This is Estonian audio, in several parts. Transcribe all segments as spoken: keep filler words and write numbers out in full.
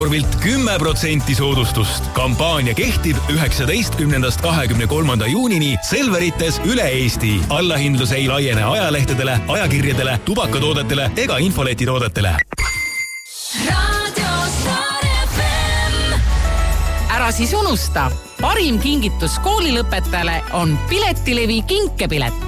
Korvilt kümme protsenti soodustust. Kampaania kehtib üheksateistkümnendast kahekümne kolmanda juunini Selverites üle Eesti. Allahindlus ei laiene ajalehtedele, ajakirjadele, tubakatoodetele ega infoletitoodetele. Ära siis unusta, parim kingitus koolilõpetajale on Piletilevi kinkepilet.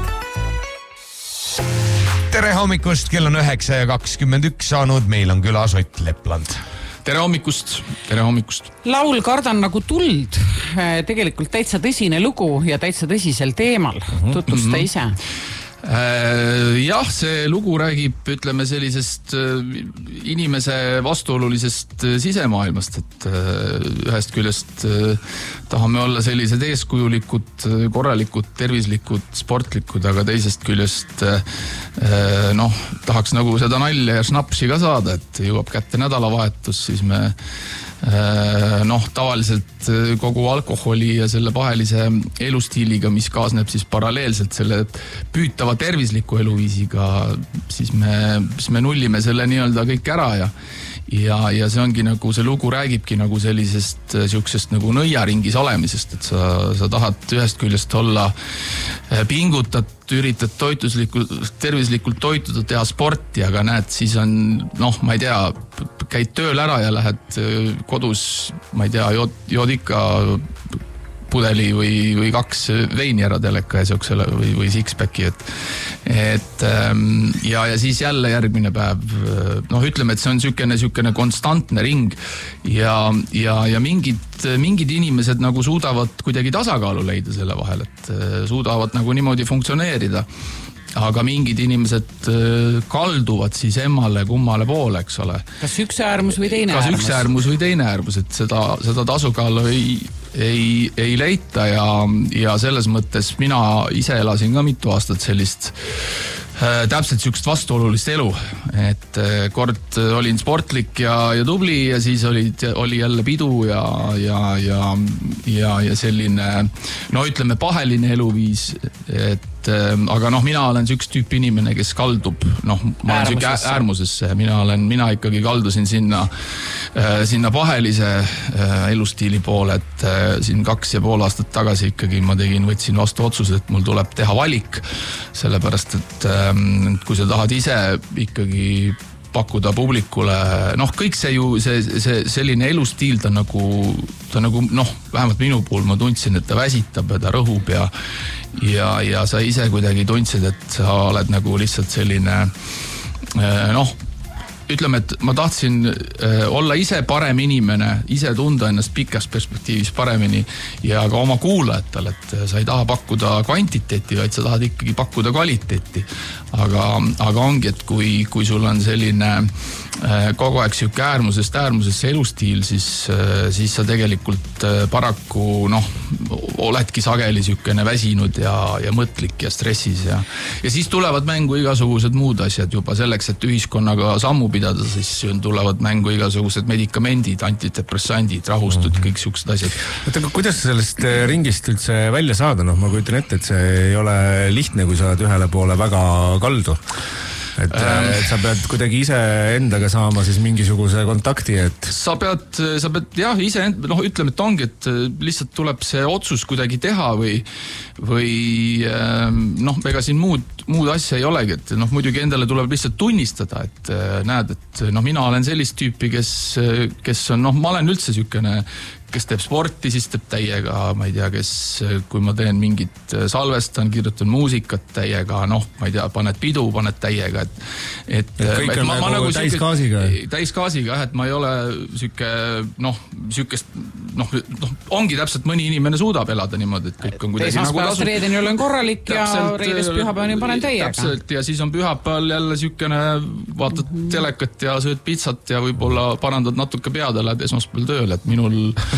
Tere hommikust, kell on üheksa ja kakskümmend üks saanud, meil on külas Ott Lepland. Tere hommikust, tere hommikust. Laul Kardan nagu tuld, tegelikult täitsa tõsine lugu ja täitsa tõsisel teemal. Tutvusta mm-hmm. ise. Jah, see lugu räägib, ütleme, sellisest inimese vastuolulisest sisemaailmast, et ühest küljest tahame olla sellised eeskujulikud, korralikud, tervislikud, sportlikud, aga teisest küljest noh, tahaks nagu seda nalja ja šnapsi ka saada, et jõuab kätte nädalavahetus, siis me noh, tavaliselt kogu alkoholi ja selle pahelise elustiiliga, mis kaasneb siis paralleelselt selle püütava tervisliku eluviisiga, siis me, siis me nullime selle nii-öelda kõik ära ja Ja, ja see ongi nagu, see lugu räägibki nagu sellisest siuksest nagu nõiaringis olemisest, et sa, sa tahad ühest küljest olla pingutat, üritad toituslikult, tervislikult toituda, teha sporti, aga näed, siis on, noh, ma ei tea, käid tööl ära ja lähed kodus, ma ei tea, jood, jood ikka pudeli või, või kaks veini ära teleka ja siuksele või, või six-packi, et, et ja, ja siis jälle järgmine päev, noh, ütleme, et see on sükene, sükene konstantne ring ja, ja, ja mingid, mingid inimesed nagu suudavad kuidagi tasakaalu leida selle vahel, et suudavad nagu niimoodi funktsioneerida. Aga mingid inimesed kalduvad siis emmale kummale poole, eks ole. Kas üks äärmus või teine Kas äärmus? Kas üks äärmus või teine äärmus, et seda, seda tasukaalu ei, ei, ei leita ja, ja selles mõttes mina ise elasin ka mitu aastat sellist äh, täpselt sükst vastuolulist elu, et äh, kord olin sportlik ja, ja tubli ja siis oli, oli jälle pidu ja, ja, ja, ja, ja selline, no ütleme, paheline eluviis, et aga noh, mina olen üks tüüp inimene, kes kaldub, noh, ma olen süke äärmusesse, mina olen, mina ikkagi kaldusin sinna, sinna pahelise elustiili poole, et siin kaks ja pool aastat tagasi ikkagi ma tegin, võtsin vastu otsuse, et mul tuleb teha valik, sellepärast, et kui sa tahad ise ikkagi pakkuda publikule, noh, kõik see ju, see, see selline elustiil, ta nagu, ta nagu, noh, vähemalt minu puhul ma tundsin, et ta väsitab ja ta rõhub ja ja, ja sa ise kuidagi tundsid, et sa oled nagu lihtsalt selline, noh, ütleme, et ma tahtsin olla ise parem inimene, ise tunda ennast pikas perspektiivis paremini ja ka oma kuulajatel, et sa ei taha pakkuda kvantiteeti, vaid sa tahad ikkagi pakkuda kvaliteeti. Aga, aga ongi, et kui, kui sul on selline kogu aeg süke äärmusest äärmusesse elustiil, siis, siis sa tegelikult paraku, noh, oledki sageli sükene väsinud ja, ja mõtlik ja stressis ja, ja siis tulevad mängu igasugused muud asjad juba selleks, et ühiskonnaga sammu pidada, siis tulevad mängu igasugused medikamendid, antidepressandid, rahustud, mm-hmm. kõik siuksed asjad. Oota, aga kuidas sellest ringist üldse välja saada? Noh, ma kujutan ette, et see ei ole lihtne, kui sa oled ühele poole väga kaldu. Et, ähm, et sa pead kuidagi ise endaga saama siis mingisuguse kontakti, et sa pead, sa pead jah, ise end, noh, ütleme, et ongi, et lihtsalt tuleb see otsus kuidagi teha või, või noh, ega siin muud, muud asja ei olegi, et noh, muidugi endale tuleb lihtsalt tunnistada, et näed, et noh, mina olen sellist tüüpi, kes, kes on, noh, ma olen üldse sükene, kes teeb sporti, siis teeb täiega, ma ei tea, kes, kui ma teen mingit salvestan, kirjutan muusikat täiega, noh, ma ei tea, paned pidu, paned täiega, et, et, et kõik on ma, nagu, nagu täiskaasiga. Täiskaasiga, jah, et ma ei ole süke, noh, sükest, noh, noh, ongi täpselt mõni inimene suudab elada niimoodi, et kõik on kuidagi nagu tasu. Reedeni olen korralik täpselt, ja reedest pühapäevani panen täiega. Täpselt, ja siis on pühapäeval jälle sükene, vaatad mm-hmm. telekat ja sööd pitsat ja võib-olla parandad natuke pead ja lähed esmaspäeval tööle, et minul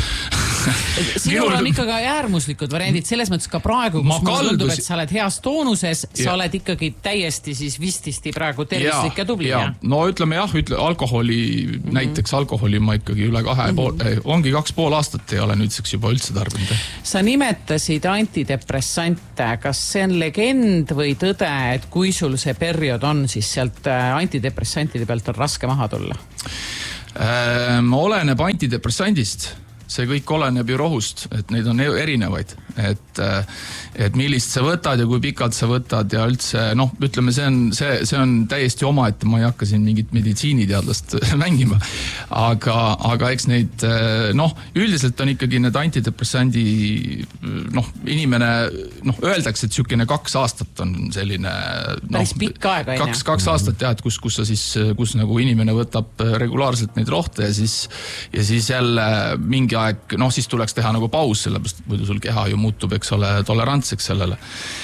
Sinul on ikkagi äärmuslikud variandid, selles mõttes ka praegu, kus mulle tundub, et sa oled heas toonuses, sa ja. oled ikkagi täiesti siis vististi praegu tervislik ja, ja tubli. Ja. No ütleme jah, ütle, alkoholi, mm-hmm. näiteks alkoholi ma ikkagi üle kahe mm-hmm. pool, eh, ongi kaks pool aastat ei ole nüüdseks juba üldse tarbinud. Sa nimetasid antidepressante, kas see on legend või tõde, et kui sul see periood on, siis sealt antidepressantide pealt on raske maha tulla? Oleneb antidepressandist. See kõik oleneb ju rohust, et neid on erinevaid, et, et millist sa võtad ja kui pikalt sa võtad ja üldse, noh, ütleme, see on, see, see on täiesti oma, et ma ei hakka siin mingit meditsiiniteadlast mängima, aga, aga eks neid, noh, üldiselt on ikkagi need antidepressandi, noh, inimene, noh, öeldakse, et sükene kaks aastat on selline, päris no, pikk aega, kaks, kaks aastat, jah, et kus, kus sa siis, kus nagu inimene võtab regulaarselt neid rohte ja siis, ja siis jälle mingi aeg, noh siis tuleks teha nagu paus, sellepärast muidu sul keha ju muutub, eks ole, tolerantseks sellele.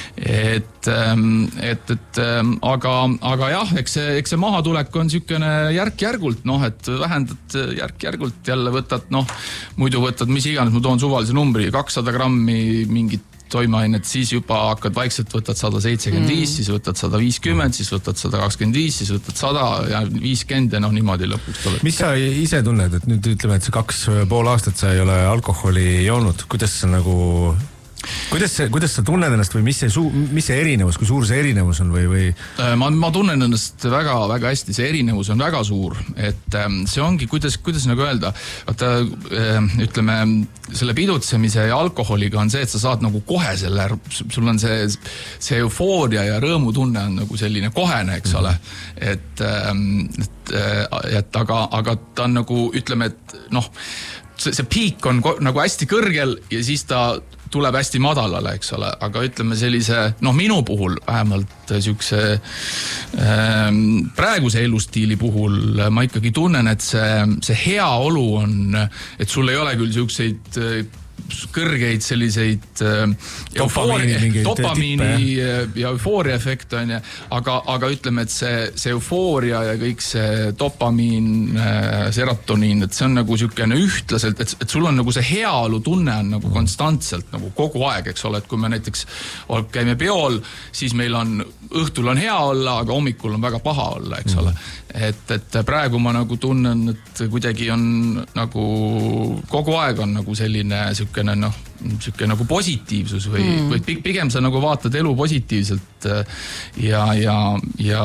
Et, et, et aga, aga jah, eks see, eks see mahatulek on sükene järk-järgult, noh, et vähendad järk-järgult jälle võtad, noh, muidu võtad, mis iganes, ma toon suvalise numbri, kakssada grammi mingit toimeainet, siis juba hakkad vaikselt, võtad sada seitsekümmend viis, mm. siis võtad sada viiskümmend, siis võtad sada kakskümmend viis, siis võtad sada ja viiskümmend ja noh, niimoodi lõpuks tuleb. Mis sa ise tunned, et nüüd ütleme, et see kaks pool aastat sa ei ole alkoholi joonud, kuidas sa nagu... Kuidas, see, kuidas sa tunned ennast või mis see, suu, mis see erinevus, kui suur see erinevus on või, või? Ma, ma tunnen ennast väga, väga hästi, see erinevus on väga suur, et see ongi, kuidas, kuidas nagu öelda, vaata, ütleme, selle pidutsemise ja alkoholiga on see, et sa saad nagu kohe selle, sul on see, see eufooria ja rõõmutunne on nagu selline kohene, eks ole, et, et, et aga, aga ta on nagu, ütleme, et noh, see, see piik on nagu hästi kõrgel ja siis ta tuleb hästi madalale, eks ole, aga ütleme sellise, noh minu puhul vähemalt sükse ähm, praeguse elustiili puhul ma ikkagi tunnen, et see, see hea olu on, et sul ei ole küll sükseid kõrgeid selliseid dopamiini, dopamiini ja eufooria efekt on ja, aga, aga ütleme, et see, see eufooria ja kõik see dopamiin, serotoniin, et see on nagu sükene ühtlaselt, et, et sul on nagu see heaolu tunne on nagu konstantselt nagu kogu aeg, eks ole, et kui me näiteks käime peol, siis meil on, õhtul on hea olla, aga hommikul on väga paha olla, eks ole. Et, et praegu ma nagu tunnen, et kuidagi on nagu kogu aeg on nagu selline sükene noh, sükene nagu positiivsus või, mm. või pigem sa nagu vaatad elu positiivselt ja, ja, ja,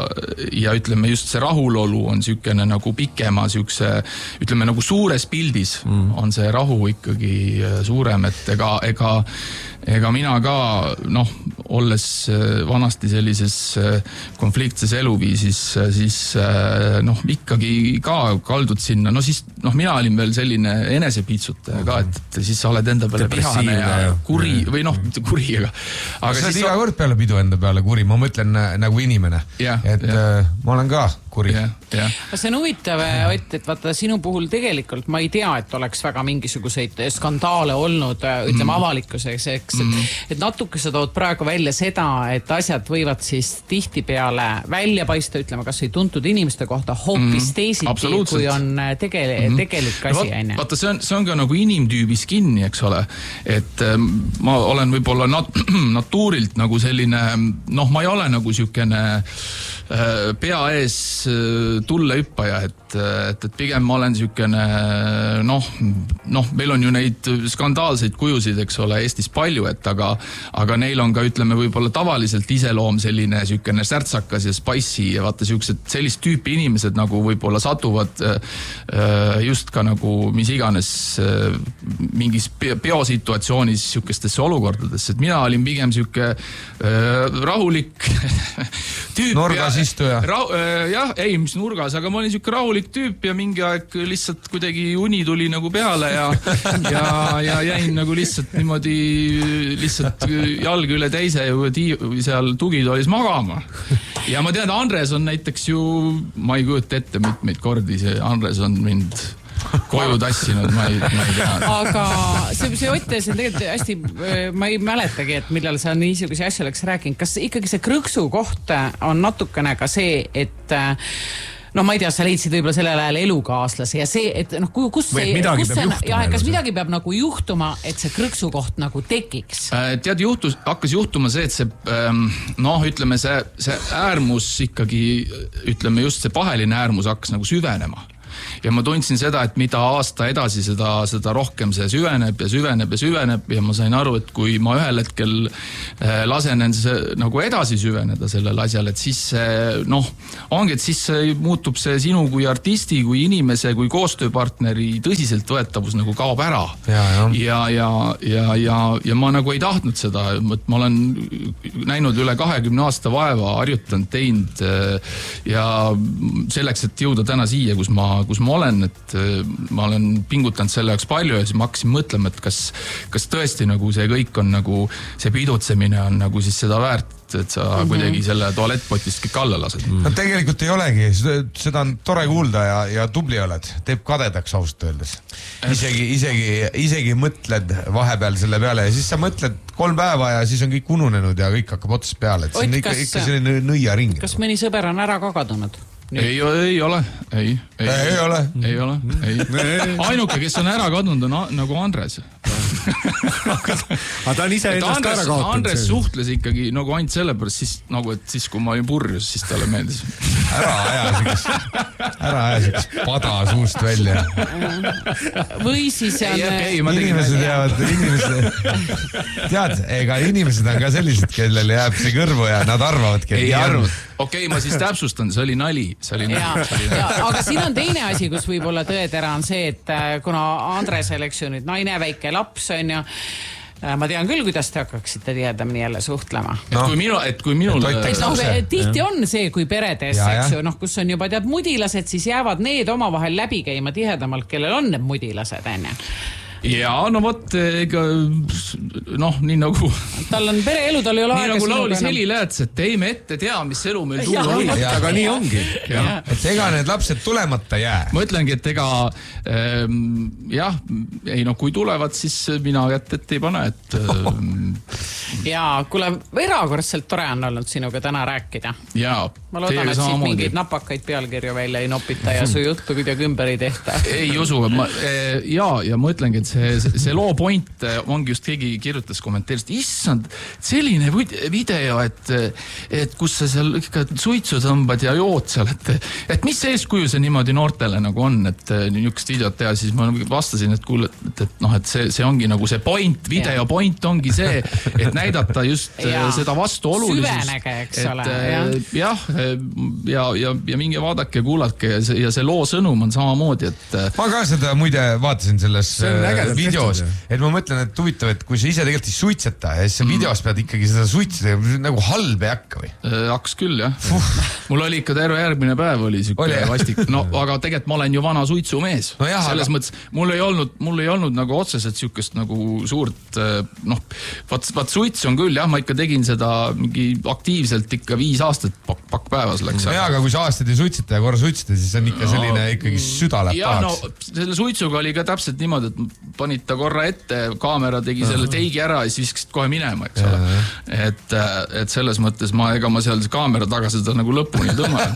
ja ütleme just see rahulolu on sükene nagu pikema sükse, ütleme nagu suures pildis mm. on see rahu ikkagi suurem, et ega, ega, ega mina ka noh, olles vanasti sellises konfliktses eluviisis, siis noh, ikkagi ka kaldud sinna, no siis noh, mina olin veel selline enesepiitsutaja ka, et, et siis sa oled enda peale vihane ja kuri, või noh, kuri, aga... aga sa oled iga kord peale pidu enda peale kuri, ma mõtlen nagu inimene, ja, et ja. ma olen ka kuri. Ja, ja. See on huvitav, Ott, et vaata sinu puhul tegelikult ma ei tea, et oleks väga mingisuguseid skandaale olnud, ütleme mm. avalikkuseks, eks, et, mm. et natuke sa tood praegu välja seda, et asjad võivad siis tihtipeale välja paista, ütleme, kas ei tuntud inimeste kohta hoopis mm. teisiti, kui on tegel, mm. tegelik asi. Vaat, vaata, see on, see on ka nagu inimtüübis kinni, eks ole, et ma olen võib-olla nat- natuurilt nagu selline, noh, ma ei ole nagu sükene pea ees tullehüppaja, et, et, et pigem ma olen sükene, noh, noh, meil on ju neid skandaalseid kujusid, eks ole, Eestis palju, et aga, aga neil on ka, ütleme, võib-olla tavaliselt iseloom selline sükene särtsakas ja spicy ja vaata süksed, sellist tüüpi inimesed nagu võib-olla satuvad just ka nagu mis iganes mingis peosituatsioonis sükestesse olukordadesse, et mina olin pigem süke rahulik tüüp. Nurgas istuja. Ra- jah, ei, mis nurgas, aga ma olin süke rahulik tüüp ja mingi aeg lihtsalt kuidagi uni tuli nagu peale ja, ja, ja jäin nagu lihtsalt niimoodi lihtsalt jalg üle teise ja seal tugitoolis magama. Ja ma tean, Andres on näiteks ju, ma ei kujuta ette mitmeid kordi, see Andres on mind koju tassinud, ma ei, ma ei tea. Aga see, see Ott, see on tegelikult hästi, ma ei mäletagi, et millal sa niisuguse asja oleks rääkinud. Kas ikkagi see krõksu koht on natukene ka see, et no ma ei tea, sa leidsid võib-olla sellel ajal elukaaslase ja see, et noh, kus see, kus see ja, kas midagi peab nagu juhtuma, et see krõksu koht nagu tekiks? Tead, juhtus, hakkas juhtuma see, et see, noh, ütleme see, see äärmus ikkagi, ütleme just see paheline äärmus hakkas nagu süvenema. ja ma tundsin seda, et mida aasta edasi, seda, seda rohkem see süveneb ja süveneb ja süveneb ja ma sain aru, et kui ma ühel hetkel lasen see nagu edasi süveneda sellel asjal, et siis noh, ongi, et siis muutub see sinu kui artisti, kui inimese, kui koostööpartneri tõsiseltvõetavus nagu kaob ära. Ja, ja, ja, ja, ja, ja ma nagu ei tahtnud seda, et ma olen näinud üle kahekümne aasta vaeva, harjutanud, teinud ja selleks, et jõuda täna siia, kus ma, kus ma olen, et ma olen pingutanud selle jaoks palju ja siis ma hakkasin mõtlema, et kas, kas tõesti nagu see kõik on nagu, see pidutsemine on nagu siis seda väärt, et sa mm-hmm. kuidagi selle tualettpotist kõik alla lased. Mm. No tegelikult ei olegi, seda on tore kuulda ja, ja tubli oled, teeb kadedaks ausalt öeldes. Isegi, isegi, isegi mõtled vahepeal selle peale ja siis sa mõtled kolm päeva ja siis on kõik ununenud ja kõik hakkab otsast peale, et see on ikka, kas, ikka selline nõia ring. Kas mõni sõber on ära ka kadunud? Ei, ei ole, ei, ei, ei, ei ole, ei ole, ei. Ainuke, kes on ära kadunud, on a, nagu Andres. Aga ta on ise ennast ära kaotanud. Andres suhtles ikkagi nagu ainult sellepärast, siis, nagu, et siis, kui ma olin purjus, siis talle meeldis. Ära aja sigas, ära aja sigas pada suust välja. Või siis on... Ei, ei, inimesed jäävad, inimesed... Tead, ega inimesed on ka sellised, kellele jääb see kõrvu ja nad arvavadki, et ei arvad. Okei, okay, ma siis täpsustan, see oli nali. See oli ja, nali. Ja, aga siin on teine asi, kus võib-olla tõetera on see, et kuna Andresel, eks ju nüüd naine, väike laps on ju, ma tean küll, kuidas te hakkaksite tihedamini jälle suhtlema. No. Et kui minu, et kui minul... No, tihti on see, kui peredes, ja, eks ju, noh, kus on juba tead mudilased, siis jäävad need omavahel läbi käima tihedamalt, kellel on need mudilased, enne. Ja, no vot, ega, noh, nii nagu... Tal on pereelu, tal ei ole aega... Nii nagu laulis Heli Lääts, et teime ette tea, mis elu meil tuua on. Aga nii ongi. Ja. Et ega need lapsed tulemata jää. Ma ütlengi, et ega, ähm, jah, ei no kui tulevad, siis mina kätt ette ei pane, et... Ähm, ja, kuule, erakordselt tore on olnud sinuga täna rääkida. Ja, ma loodan, et siit mingeid napakaid pealkirju välja ei nopita ja su juttu kuidagi ümber ei tehta. Ei usu, ma, ja, ja ma ütlengi, et see, see loo point ongi just keegi kirjutas kommenteerist, issand, selline video, et, et kus sa seal ikka suitsu tõmbad ja jood seal, et, et mis eeskuju see niimoodi noortele nagu on, et niisugust videot teha, siis ma vastasin, et kuule, et, et, noh, et see, see ongi nagu see point, video ja. Point ongi see, et näidata just ja. Seda vastuolulisust. Süvenege, eks et, ole. Jah, ja, ja, ja minge vaadake ja kuulake ja see, ja see loo sõnum on samamoodi, et... Ma ka seda muide vaatasin selles videos, et ma mõtlen, et huvitav, et kui sa ise tegelikult ei suitseta ja siis sa videos pead ikkagi seda suitseda, nagu halb ei hakka või? Hakkas küll, jah. Uh. Mul oli ikka terve järgmine päev oli siuke vastik. No, aga tegelikult ma olen ju vana suitsumees. No jah, selles aga... mõttes, mul ei olnud, mul ei olnud nagu otseselt siukest nagu suurt, noh, vaat, vaat suits on küll, jah, ma ikka tegin seda mingi aktiivselt ikka viis aastat pakk, pakk päevas läks. No jah, aga kui sa aastad ei suitseta ja korra suitseta, siis on ikka selline no, ikkagi süda läheb ja, pahaks. No, selle suitsuga oli ka täpselt niimoodi, et panid ta korra ette, kaamera tegi selle teigi ära ja siis viskasid kohe minema, eks ole. Et, et selles mõttes ma, ega ma seal kaamera taga seda nagu lõpuni tõmban.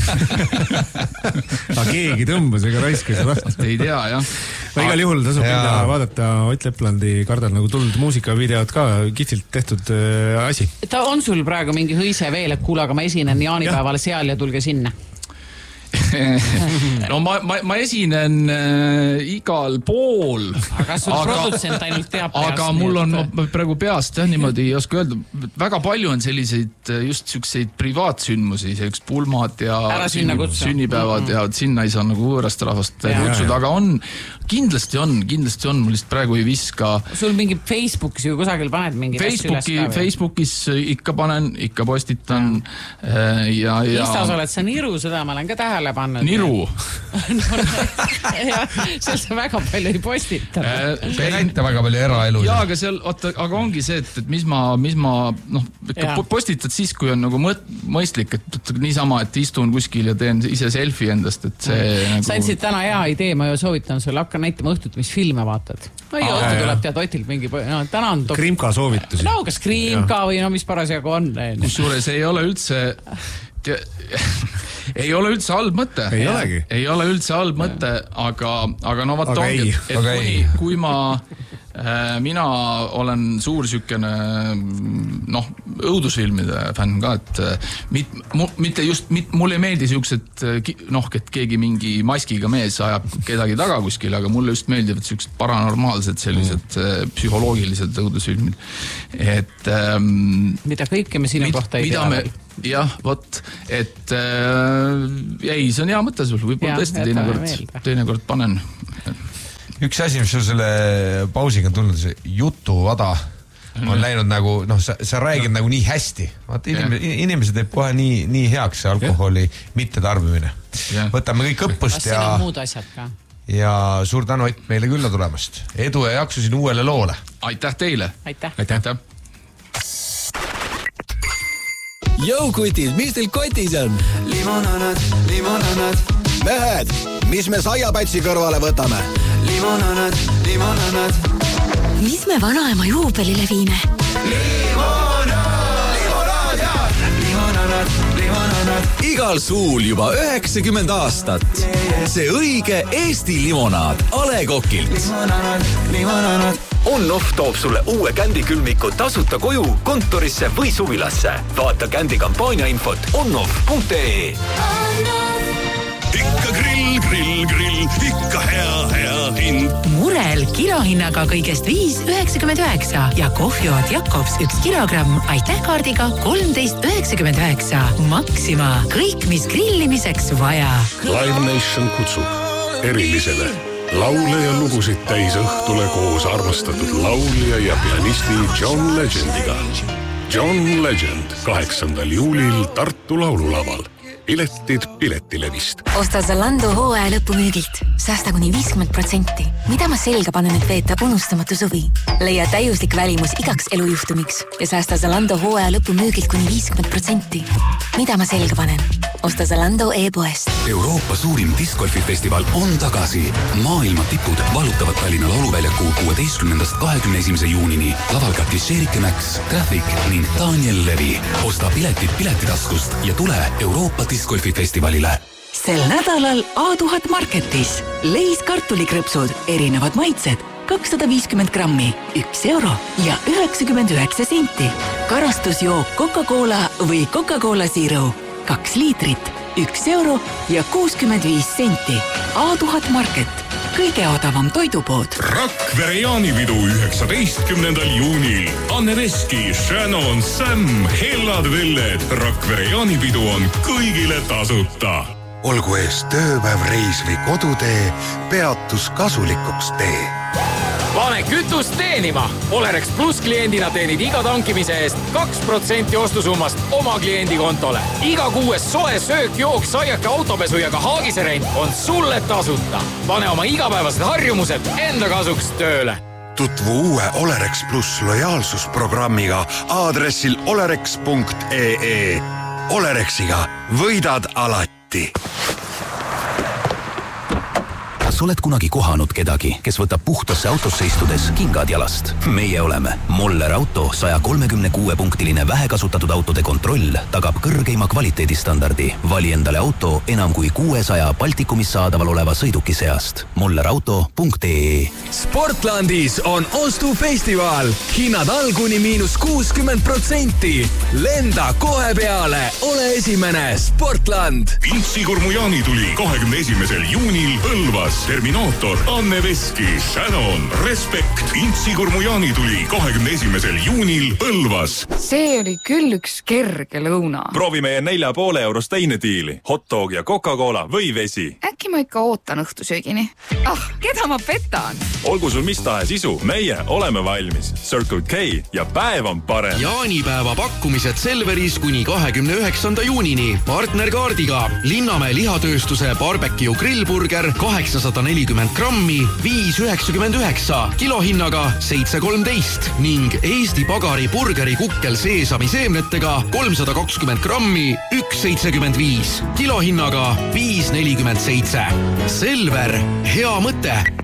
Aga keegi tõmbas, ega raiskas lahti. Ei tea, jah. Ma igal juhul tasub minna vaadata Ott Leplandi Kardal nagu tuld muusikavideot ka, kihvilt tehtud äh, asi. Ta on sul praegu mingi hõise veel, et kuule, aga ma esinen jaanipäeval seal ja tulge sinna. No ma, ma, ma esinen äh, igal pool. Aga sul aga, produtsent ainult teab peast. Aga mul on ma praegu peast jah, niimoodi ei oska öelda. Väga palju on selliseid just selliseid privaatsündmusi, sellised pulmad ja sünni, sünnipäevad mm-hmm. ja sinna ei saa nagu võõrast rahvast kutsuda. Aga on, kindlasti on, kindlasti on, mul lihtsalt praegu ei viska. Sul mingi Facebookis ju kusagil paned mingi Facebooki, Facebookis ikka panen, ikka postitan. Ja, ja, ja... Instas oled sa niru, seda ma olen ka tähele pannud. Niru. seal sa väga palju ei postita. See ei näita väga palju eraelu. Jaa, aga seal, oota, aga ongi see, et, et mis ma, mis ma, noh, postitad siis, kui on nagu mõistlik, et niisama, et istun kuskil ja teen ise selfie endast, et see nagu... Sa andsid täna hea idee, ma ju soovitan sulle, hakka näitama õhtut, mis filme vaatad. No ja õhtu tuleb tead Otilt mingi, no täna on... Krimka soovitusi. No kas Krimka või no mis parasjagu on. Kusjuures ei ole üldse... ei ole üldse halb mõte. Ei olegi. Ei ole üldse halb mõte, aga, aga no vaat ongi, et kui, kui ma Mina olen suur sükene noh, õudusfilmide fänn ka, et mit, mitte just, mit, mulle ei meeldi siuksed noh, et keegi mingi maskiga mees ajab kedagi taga kuskil, aga mulle just meeldivad siuksed paranormaalsed sellised mm. psühholoogilised õudusfilmid. Et ähm, mida kõike me sinu mit, kohta ei tea me, jah, vot, et äh, ei, see on hea mõte sul, võib-olla tõesti teinekord, teinekord panen. Üks asi, mis sul selle pausiga on tulnud, see jutuvada on mm. läinud nagu, noh, sa, sa räägid mm. nagu nii hästi. Vaata, inimesed, yeah. inimesed teeb kohe nii, nii heaks see alkoholi yeah. mitte tarbimine. Yeah. Võtame kõik õppust ja, muud asjad ka. Ja suur tänu, Ott, meile külla tulemast. Edu ja jaksu siin uuele loole. Aitäh teile. Aitäh. Aitäh. Aitäh. Jõukutid, mis teil kotis on? Limonanad, limonanad. Mehed, mis me saiapätsi kõrvale võtame? Limonanad, limonanad. Mis me vanaema juubelile viime? Limonad, limonad ja limonanad, limonanad. Igal suul juba üheksakümmend aastat. See õige Eesti limonaad A Le Coqilt. Limonanad, limonanad. On-Off toob sulle uue Kändi külmiku tasuta koju, kontorisse või suvilasse. Vaata Kändi kampaania infot onoff punkt ee. Ikka grill, grill, grill, ikka hea, hea hind. Murel kilohinnaga kõigest viis üheksakümmend üheksa ja kohvijood Jakobs üks kilogramm aitähkaardiga kolmteist üheksakümmend üheksa. Maxima, kõik mis grillimiseks vaja. Live Nation kutsub erilisele laule ja lugusid täis õhtule koos armastatud laulja ja pianisti John Legendiga. John Legend kaheksandal juulil Tartu laululaval. Piletid Piletilevist. Osta Zalando hooaja lõpumüügilt. Säästa kuni viiskümmend protsenti. Mida ma selga panen, et veeta unustamatu suvi? Leia täiuslik välimus igaks elujuhtumiks ja säästa Zalando hooaja lõpumüügilt kuni viiskümmend protsenti. Mida ma selga panen? Osta Zalando e-poest. Euroopa suurim discgolfifestival on tagasi. Maailma tipud valutavad Tallinna lauluväljaku kuueteistkümnendast kahekümne esimese juunini. Laval ka Klišerike Max, Traffic ning Daniel Levi. Osta piletid piletitaskust ja tule Euroopa discgolfifestivalile. Sel nädalal A tuhat Marketis. Leis kartulikrõpsud, erinevad maitsed, kakssada viiskümmend grammi, üks euro ja üheksakümmend üheksa senti. Karastusjook Coca-Cola või Coca-Cola Zero. Kaks liitrit, üks euro ja kuuskümmend viis senti. A tuhat Market. Kõige odavam toidupood. Rakvere jaanipidu üheksateistkümnendal juunil. Anne Veski, Shannon, Sam, Hellad Velled. Rakvere jaanipidu on kõigile tasuta. Olgu ees tööpäev, reis või kodutee, peatus kasulikuks tee. Pane kütust teenima! Olerex Plus kliendina teenid iga tankimise eest kaks protsenti ostusummast oma kliendi kontole. Iga kuues soe söök, jook, saiake, autopesu ja ka haagiserent on sulle tasuta. Pane oma igapäevased harjumused enda kasuks tööle. Tutvu uue Olerex Plus lojaalsusprogrammiga aadressil olerex punkt ee. Olerexiga võidad alati. Kas oled kunagi kohanud kedagi, kes võtab puhtasse autosse istudes kingad jalast? Meie oleme. Moller Auto saja kolmekümne kuue punktiline vähekasutatud autode kontroll tagab kõrgeima kvaliteedistandardi. Vali endale auto enam kui kuuesaja Baltikumis saadaval oleva sõiduki seast. moller auto punkt ee. Sportlandis on ostufestival. Hinnad alguni miinus kuuskümmend protsenti. Lenda kohe peale. Ole esimene. Sportland. Intsigurmu jaanituli kahekümne esimesel juunil Põlvas. Terminaator, Anne Veski, Shannon, Respekt, Intsigurmu jaanituli kahekümne esimesel juunil Põlvas. See oli küll üks kerge lõuna. Proovi meie nelja poole eurost teine diili. Hotdog ja Coca-Cola või vesi. Äkki ma ikka ootan õhtusöögini. Ah, keda ma petan? Olgu sul mis tahes isu, meie oleme valmis. Circle K ja päev on parem. Jaanipäeva pakkumised Selveris kuni kahekümne üheksanda juunini. Partnerkaardiga Linnamäe lihatööstuse barbecue grillburger kaheksasada nelikümmend grammi, viis üheksakümmend üheksa, kilohinnaga seitse kolmteist ning Eesti Pagari burgeri kukkel seesami seemnetega kolmsada kakskümmend grammi, üks seitsekümmend viis, kilohinnaga viis nelikümmend seitse. Selver, hea mõte!